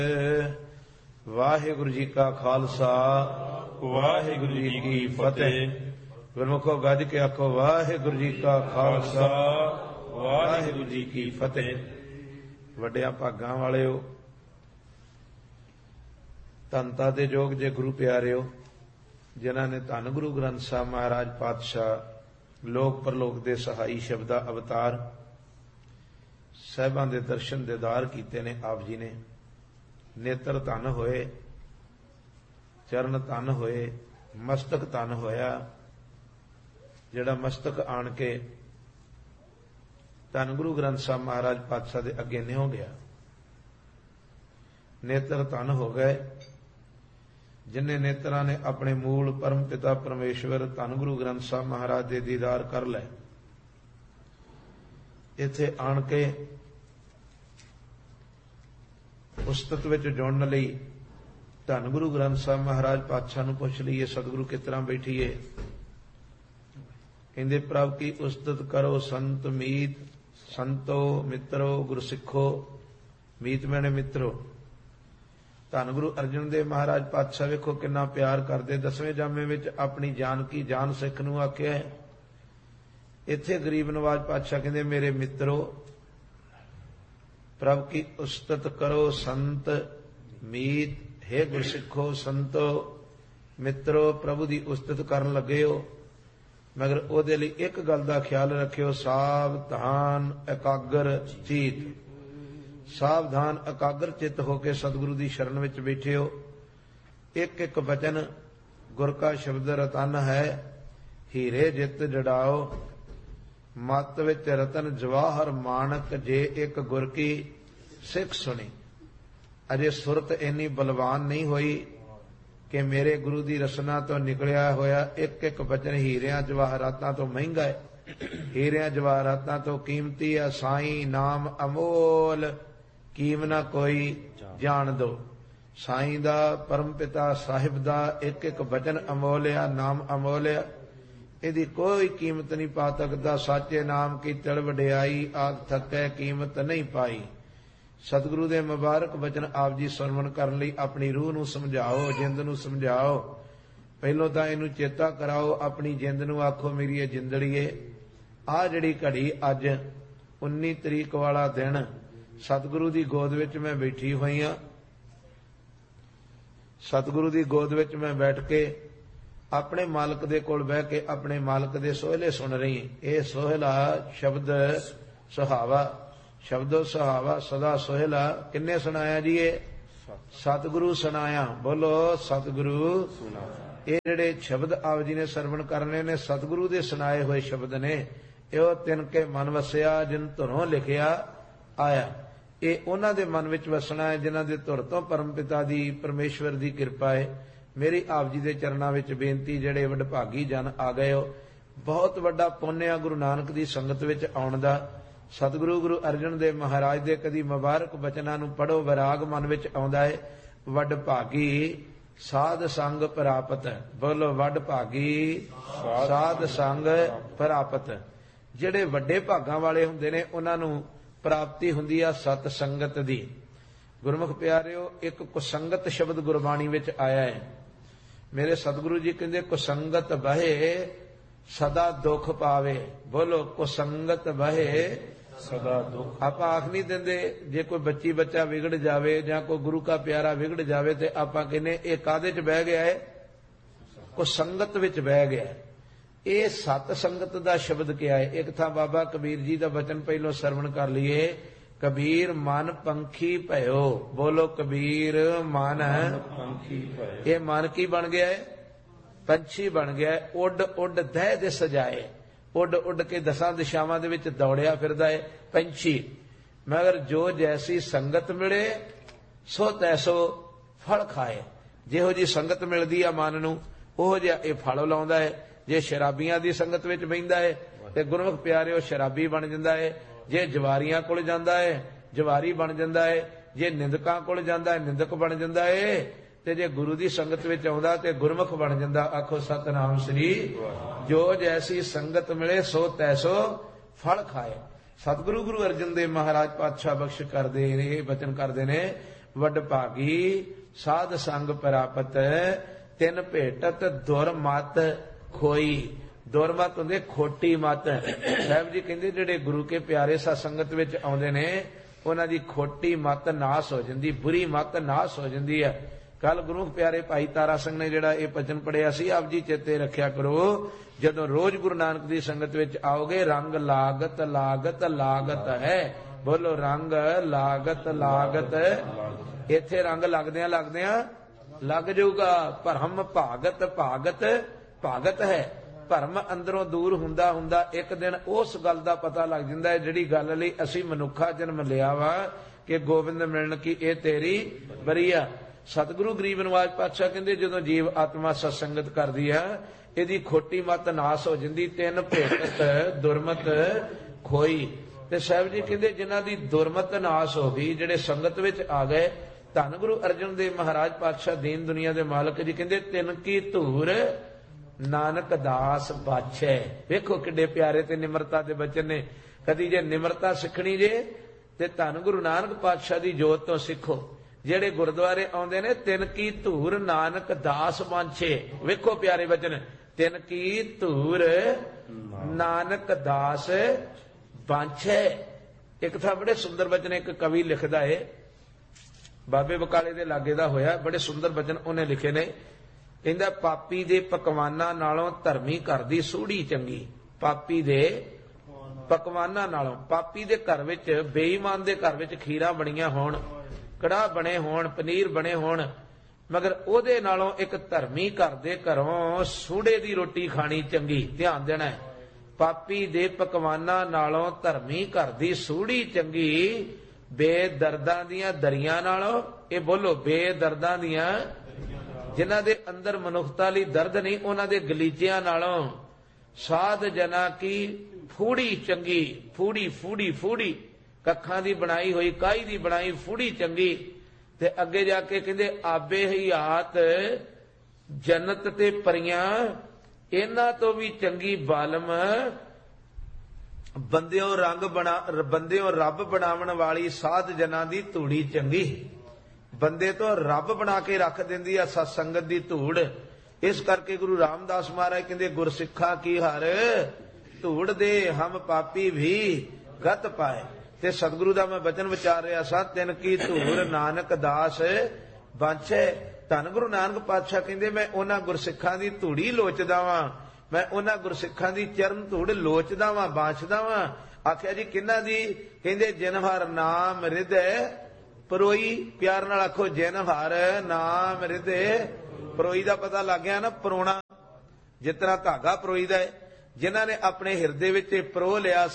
ਵਾਹਿਗੁਰੂ ਜੀ ਕਾ ਖਾਲਸਾ ਵਾਹਿਗੁਰੂ ਜੀ ਕੀ ਫਤਿਹ। ਗੁਰਮੁਖੋ ਗੱਜ ਕੇ ਆਖੋ ਵਾਹਿਗੁਰੂ ਜੀ ਕਾ ਖਾਲਸਾ ਵਾਹਿਗੁਰੂ ਜੀ ਕੀ ਫਤਿਹ। ਵੱਡਿਆਂ ਭਾਗਾਂ ਵਾਲਿਓ, ਧੰਤਾ ਦੇ ਜੋਗ ਜੇ ਗੁਰੂ ਪਿਆਰਿਓ, ਜਿਨ੍ਹਾਂ ਨੇ ਧੰਨ ਗੁਰੂ ਗ੍ਰੰਥ ਸਾਹਿਬ ਮਹਾਰਾਜ ਪਾਤਸ਼ਾਹ ਲੋਕ ਪਰਲੋਕ ਦੇ ਸਹਾਈ ਸ਼ਬਦਾ ਅਵਤਾਰ ਸਾਹਿਬਾਂ ਦੇ ਦਰਸ਼ਨ ਦੀਦਾਰ ਕੀਤੇ ਨੇ। ਆਪ ਜੀ ਨੇ ਨੇਤਰ ਧਨ ਹੋਏ, ਚਰਨ ਧਨ ਹੋਏ, ਮਸਤਕ ਧਨ ਹੋਇਆ। ਜਿਹੜਾ ਮਸਤਕ ਆਣ ਕੇ ਧੰਨ ਗੁਰੂ ਗ੍ਰੰਥ ਸਾਹਿਬ ਮਹਾਰਾਜ ਪਾਤਸ਼ਾਹ ਦੇ ਅੱਗੇ ਨਿਉ ਗਿਆ, ਨੇਤਰ ਧਨ ਹੋ ਗਏ। ਜਿਨ੍ਹਾਂ ਨੇਤਰਾਂ ਨੇ ਆਪਣੇ ਮੂਲ ਪਰਮ ਪਿਤਾ ਪਰਮੇਸ਼ਵਰ ਧੰਨ ਗੁਰੂ ਗ੍ਰੰਥ ਸਾਹਿਬ ਮਹਾਰਾਜ ਦੇ ਦੀਦਾਰ ਕਰ ਲਏ, ਇੱਥੇ ਆਣ ਕੇ ਉਸਤਤ ਵਿੱਚ ਜੁੜਨ ਲਈ ਧੰਨ ਗੁਰੂ ਗ੍ਰੰਥ ਸਾਹਿਬ ਮਹਾਰਾਜ ਪਾਤਸ਼ਾਹ ਨੂੰ ਪੁੱਛ ਲਈਏ, ਸਤਿਗੁਰੂ ਕਿਸ ਤਰ੍ਹਾਂ ਬੈਠੀਏ? ਕਹਿੰਦੇ ਪ੍ਰਭ ਕੀ ਉਸਤਤ ਕਰੋ ਸੰਤ ਮੀਤ, ਸੰਤੋ ਮਿੱਤਰੋ ਗੁਰਸਿੱਖੋ। ਮੀਤ ਮੈਨੇ ਮਿੱਤਰੋ। ਧੰਨ ਗੁਰੂ ਅਰਜਨ ਦੇਵ ਮਹਾਰਾਜ ਪਾਤਸ਼ਾਹ ਵੇਖੋ ਕਿੰਨਾ ਪਿਆਰ ਕਰਦੇ। 10ਵੇਂ ਜਾਮੇ ਵਿੱਚ ਆਪਣੀ ਜਾਨ ਕੀ ਜਾਨ ਸਿੱਖ ਨੂੰ ਆਖਿਆ ਹੈ। ਇੱਥੇ ਗਰੀਬ ਨਵਾਜ ਪਾਤਸ਼ਾਹ ਕਹਿੰਦੇ ਮੇਰੇ ਮਿੱਤਰੋ, ਪ੍ਰਭ ਕੀ ਉਸਤਤ ਕਰੋ ਸੰਤ ਮੀਤ। ਹੇ ਗੁਰਸਿੱਖੋ, ਸੰਤੋ ਮਿੱਤਰੋ, ਪ੍ਰਭੂ ਦੀ ਉਸਤਤ ਕਰਨ ਲੱਗੇ ਹੋ, ਮਗਰ ਉਹਦੇ ਲਈ ਇੱਕ ਗੱਲ ਦਾ ਖਿਆਲ ਰੱਖਿਓ, ਸਾਵਧਾਨ ਇਕਾਗਰ ਚਿੱਤ। ਸਾਵਧਾਨ ਇਕਾਗਰ ਚਿੱਤ ਹੋ ਕੇ ਸਤਿਗੁਰੂ ਦੀ ਸ਼ਰਨ ਵਿੱਚ ਬੈਠੇ ਹੋ। ਇੱਕ ਇੱਕ ਬਚਨ ਗੁਰ ਕਾ ਸ਼ਬਦ ਰਤਨ ਹੈ, ਹੀਰੇ ਜਿੱਤ ਜੜਾਓ। ਮਤ ਵਿੱਚ ਰਤਨ ਜਵਾਹਰ ਮਾਣਕ, ਜੇ ਇੱਕ ਗੁਰ ਕੀ ਸਿੱਖ ਸੁਣੀ। ਅਜੇ ਸੁਰਤ ਇੰਨੀ ਬਲਵਾਨ ਨਹੀਂ ਹੋਈ ਕਿ ਮੇਰੇ ਗੁਰੂ ਦੀ ਰਸਨਾ ਤੋਂ ਨਿਕਲਿਆ ਹੋਇਆ ਇੱਕ ਇੱਕ ਬਚਨ ਹੀਰਿਆਂ ਜਵਾਹਰਾਤਾਂ ਤੋਂ ਮਹਿੰਗਾ ਹੈ, ਹੀਰਿਆਂ ਜਵਾਹਰਾਤਾਂ ਤੋਂ ਕੀਮਤੀ ਹੈ। ਸਾਈਂ ਨਾਮ ਅਮੋਲ, ਕੀਮ ਨਾ ਕੋਈ ਜਾਣ ਦੋ। ਸਾਈਂ ਦਾ, ਪਰਮ ਪਿਤਾ ਸਾਹਿਬ ਦਾ ਇੱਕ ਇੱਕ ਬਚਨ ਅਮੋਲ ਆ, ਨਾਮ ਅਮੋਲ ਆ, ਇਹਦੀ ਕੋਈ ਕੀਮਤ ਨਹੀਂ ਪਾ ਸਕਦਾ। ਸਾਚੇ ਨਾਮ ਕੀ ਤਿਲ ਵਡਿਆਈ, ਆਗ ਥੱਕੈ ਕੀਮਤ ਨਹੀਂ ਪਾਈ। ਸਤਿਗੁਰੂ ਦੇ ਮੁਬਾਰਕ ਬਚਨ ਆਪ ਜੀ ਸਰਵਣ ਕਰਨ ਲਈ ਆਪਣੀ ਰੂਹ ਨੂੰ ਸਮਝਾਓ, ਜਿੰਦ ਨੂੰ ਸਮਝਾਓ। ਪਹਿਲੋਂ ਤਾਂ ਇਹਨੂੰ ਚੇਤਾ ਕਰਾਓ, ਆਪਣੀ ਜਿੰਦ ਨੂੰ ਆਖੋ ਮੇਰੀ ਇਹ ਜਿੰਦੜੀਏ, ਆਹ ਜਿਹੜੀ ਘੜੀ ਅੱਜ 19 ਤਰੀਕ ਵਾਲਾ ਦਿਨ ਸਤਿਗੁਰੂ ਦੀ ਗੋਦ ਵਿੱਚ ਮੈਂ ਬੈਠੀ ਹੋਈ ਹਾਂ। ਸਤਿਗੁਰੂ ਦੀ ਗੋਦ ਵਿੱਚ ਮੈਂ ਬੈਠ ਕੇ ਆਪਣੇ ਮਾਲਕ ਦੇ ਕੋਲ ਬਹਿ ਕੇ ਆਪਣੇ ਮਾਲਕ ਦੇ ਸੋਹਲੇ ਸੁਣ ਰਹੀ। ਇਹ ਸੋਹਲਾ ਸ਼ਬਦ ਸੁਹਾਵਾ, ਸ਼ਬਦੋ ਸੁਹਾਵਾ ਸਦਾ ਸੋਹਲਾ। ਕਿੰਨੇ ਸੁਣਾਇਆ ਜੀ? ਇਹ ਸਤਿਗੁਰੂ ਸੁਣਾਇਆ। ਬੋਲੋ ਸਤਿਗੁਰੂ। ਇਹ ਜਿਹੜੇ ਸ਼ਬਦ ਆਪ ਜੀ ਨੇ ਸਰਵਣ ਕਰਨੇ ਨੇ, ਸਤਿਗੁਰੂ ਦੇ ਸੁਣਾਏ ਹੋਏ ਸ਼ਬਦ ਨੇ। ਇਹੋ ਤਿੰਨ ਕੇ ਮਨ ਵਸਿਆ, ਜਿਨ ਧੁਰੋਂ ਲਿਖਿਆ ਆਇਆ। ਇਹ ਉਹਨਾਂ ਦੇ ਮਨ ਵਿੱਚ ਵਸਣਾ ਹੈ ਜਿਨ੍ਹਾਂ ਦੇ ਧੁਰ ਤੋਂ ਪਰਮ ਪਿਤਾ ਦੀ ਪਰਮੇਸ਼ਵਰ ਦੀ ਕਿਰਪਾ ਹੈ। ਮੇਰੀ ਆਪ ਜੀ ਦੇ ਚਰਨਾਂ ਵਿੱਚ ਬੇਨਤੀ, ਜਿਹੜੇ ਵਡਭਾਗੀ ਜਨ ਆ ਗਏ ਹੋ, ਬਹੁਤ ਵੱਡਾ ਪੁੰਨ ਆ ਗੁਰੂ ਨਾਨਕ ਦੀ ਸੰਗਤ ਵਿੱਚ ਆਉਣ ਦਾ। ਸਤਿਗੁਰੂ ਗੁਰੂ ਅਰਜਨ ਦੇਵ ਮਹਾਰਾਜ ਦੇ ਕਦੀ ਮੁਬਾਰਕ ਬਚਨਾਂ ਨੂੰ ਪੜ੍ਹੋ, ਵਿਰਾਗ ਮਨ ਵਿੱਚ ਆਉਂਦਾ ਹੈ। ਵਡਭਾਗੀ ਸਾਧ ਸੰਗ ਪ੍ਰਾਪਤ। ਬੋਲੋ ਵਡਭਾਗੀ ਸਾਧ ਸੰਗ ਪ੍ਰਾਪਤ। ਜਿਹੜੇ ਵੱਡੇ ਭਾਗਾਂ ਵਾਲੇ ਹੁੰਦੇ ਨੇ ਉਹਨਾਂ ਨੂੰ ਪ੍ਰਾਪਤੀ ਹੁੰਦੀ ਆ ਸਤ ਸੰਗਤ ਦੀ। ਗੁਰਮੁਖ ਪਿਆਰਿਓ, ਇੱਕ ਕੁਸੰਗਤ ਸ਼ਬਦ ਗੁਰਬਾਣੀ ਵਿੱਚ ਆਇਆ ਹੈ। ਮੇਰੇ ਸਤਿਗੁਰੂ ਜੀ ਕਹਿੰਦੇ ਕੁਸੰਗਤ ਬਹੇ ਸਦਾ ਦੁੱਖ ਪਾਵੇ। ਬੋਲੋ ਕੁਸੰਗਤ ਬਹੇ ਸਦਾ ਦੁੱਖ। ਆਪਾਂ ਆਖ ਨਹੀਂ ਦਿੰਦੇ ਜੇ ਕੋਈ ਬੱਚੀ ਬੱਚਾ ਵਿਗੜ ਜਾਵੇ ਜਾਂ ਕੋਈ ਗੁਰੂ ਕਾ ਪਿਆਰਾ ਵਿਗੜ ਜਾਵੇ ਤੇ ਆਪਾਂ ਕਹਿੰਦੇ ਇਹ ਕਾਹਦੇ 'ਚ ਬਹਿ ਗਿਆ ਹੈ? ਕੁਸੰਗਤ ਵਿੱਚ ਬਹਿ ਗਿਆ। ਇਹ ਸਤ ਸੰਗਤ ਦਾ ਸ਼ਬਦ ਕਿਹਾ ਹੈ। ਇੱਕ ਥਾਂ ਬਾਬਾ ਕਬੀਰ ਜੀ ਦਾ ਬਚਨ ਪਹਿਲੋਂ ਸਰਵਣ ਕਰ ਲਈਏ। ਕਬੀਰ ਮਨ ਪੰਖੀ ਭਇਓ। ਬੋਲੋ ਕਬੀਰ ਮਨ ਪੰਖੀ ਭਇਓ। ਇਹ ਮਨ ਕੀ ਬਣ ਗਿਆ ਹੈ? ਪੰਛੀ ਬਣ ਗਿਆ ਹੈ। ਉੱਡ ਉੱਡ ਦਹਿ ਦੇ ਸਜਾਏ, ਉੱਡ ਉੱਡ ਕੇ ਦਸਾਂ ਦਿਸ਼ਾਵਾਂ ਦੇ ਵਿੱਚ ਦੌੜਿਆ ਫਿਰਦਾ ਹੈ ਪੰਛੀ। ਮਗਰ ਜੋ ਜੈਸੀ ਸੰਗਤ ਮਿਲੇ ਸੋ ਤੈਸੋ ਫਲ ਖਾਏ। ਜਿਹੋ ਜੀ ਸੰਗਤ ਮਿਲਦੀ ਆ ਮਨ ਨੂੰ, ਉਹੋ ਜਿਹਾ ਇਹ ਫਲ ਲਾਉਂਦਾ ਹੈ। ਜੇ ਸ਼ਰਾਬੀਆਂ ਦੀ ਸੰਗਤ ਵਿੱਚ ਬਹਿੰਦਾ ਹੈ ਤੇ ਗੁਰਮੁਖ ਪਿਆਰਿਓ ਸ਼ਰਾਬੀ ਬਣ ਜਾਂਦਾ ਹੈ। ਜੇ ਜਵਾਰੀਆਂ ਕੋਲ ਜਾਂਦਾ ਹੈ ਜਵਾਰੀ ਬਣ ਜਾਂਦਾ ਹੈ। ਜੇ ਨਿੰਦਕਾਂ ਕੋਲ ਜਾਂਦਾ ਹੈ ਨਿੰਦਕ ਬਣ ਜਾਂਦਾ ਹੈ। ਤੇ ਜੇ ਗੁਰੂ ਦੀ ਸੰਗਤ ਵਿੱਚ ਆਉਂਦਾ ਤੇ ਗੁਰਮੁਖ ਬਣ ਜਾਂਦਾ। ਆਖੋ ਸਤਿਨਾਮ ਸ੍ਰੀ। ਜੋ ਜੈਸੀ ਸੰਗਤ ਮਿਲੇ ਸੋ ਤੈਸੋ ਫਲ ਖਾਏ। ਸਤਿਗੁਰੂ ਗੁਰੂ ਅਰਜਨ ਦੇਵ ਮਹਾਰਾਜ ਪਾਤਸ਼ਾਹ ਬਖਸ਼ ਕਰਦੇ ਨੇ, ਇਹ ਬਚਨ ਕਰਦੇ ਨੇ, वडभागी साध संग प्रापत तिन भेटत दुरमत खोई। दुरमत हुंदे खोटी मत। साहब जी कहंदे जिहड़े गुरु के प्यारे सत्संगत विच आउंदे ने उन्हां दी खोटी मत नाश हो जांदी, बुरी मत नाश हो जांदी है। कल गुरु प्यारे भाई तारा सिंह ने जिहड़ा ये भजन पढ़िया सी, आप जी चेते रखिया करो, जदों रोज गुरु नानक दी संगत विच आओगे, रंग लागत लागत लागत है। बोलो रंग लागत लागत। इत्थे रंग लगदियां लगदियां लग जाऊगा। भरम भागत भागत भागत है। भरम अंदरों दूर हुंदा हुंदा एक दिन उस गल दा पता लग जांदा है जिहड़ी गल लई असीं मनुखा जन्म लिया वा कि गोबिंद मिलण की ये तेरी बरीआ। सतगुरु गरीब नवाज पातशाह कहंदे जदों जीव आत्मा सत्संगत करदी है इहदी खोटी मत नाश हो जांदी। तिन भेटत दुरमत खोई। ते साहब जी कहंदे जिन्हां दी दुरमत नाश हो गई, जिहड़े संगत विच आ गए, धन गुरु अर्जन देव महाराज पातशाह दीन दुनिया दे मालक जी कहंदे तिन की धूर नानक दास बाछे। वेखो किड्डे प्यारे ते निमरता दे बचन ने। कदी जे निमरता सिखणी जे ते धन गुरु नानक पातशाह दी जोत तो सिखो। जेड़े गुरुद्वारे आउंदे ने तिन की धूर नानक दास बाछे। वेखो प्यारे वचन, तिन की धूर नानक दास बाछे। एक था बड़े सुंदर वचन एक कवि लिखदा है, बाबे बकाले दे लागे दा होया, बड़े सुंदर वचन उन्हें लिखे ने। कहंदा पापी दे पकवानां नालों धर्मी घर दी सूढ़ी चंगी। पापी दे पकवानां नालों, पापी दे घर विच, बेईमान दे घर विच खीरां बणीआं होण, कड़ाह बने होण, पनीर बने होण, मगर ओदे नालों एक धर्मी घर दे घरों सूढ़े दी रोटी खानी चंगी। ध्यान देना है। पापी दे पकवानां नालों धर्मी घर दी सूढ़ी चंगी। बेदर्दां दियां दरियां नालों, ये बोलो बेदर्दां दियां, जिन्हां दे अंदर मनुखता लई दर्द नहीं, उन्हां दे गलीचियां नालों साध जना की फूड़ी चंगी। फूड़ी फूड़ी फूड़ी, कखां दी बनाई होई, काई दी बनाई फूड़ी चंगी। ते अगे जाके कहंदे आबे हयात जन्नत ते परियां, इन्हां तो भी चंगी बालम बंदियों रंग बना, बंदियों रब बनावन वाली साध जना दी धूड़ी चंगी। बंदे तो रब बना के रख देंदी आ सत्संगत दी धूड़। इस करके गुरु रामदास महाराज कहंदे गुरसिखा की हर धूड़ दे, हम पापी भी गत पाए। ते सतगुरु दा मैं वचन विचार रहा सा, तिन की धूड़ नानक दास बाछे। धन गुरु नानक पातशाह कहंदे मैं उन्हां गुरसिखां दी धूड़ी लोचदा वां, मैं उन्हां गुरसिखां दी चरण धूड़ लोचदा वां, बाछदा वां। आखिया जी किन्हां दी? कहंदे जिन हर नाम हृदय परोई। प्यार नाल आखो जिन हर नाम हृदय परोई। दा पता लग गया ना, परोना जिस तरह धागा परोई दा है। जिन्हां ने अपने हिरदे विच परो लिया